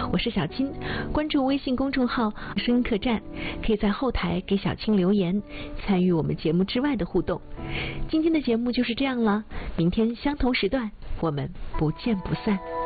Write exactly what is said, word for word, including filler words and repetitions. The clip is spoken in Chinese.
我是小青，关注微信公众号声音客栈，可以在后台给小青留言，参与我们节目之外的互动。今天的节目就是这样了，明天相同时段我们不见不散。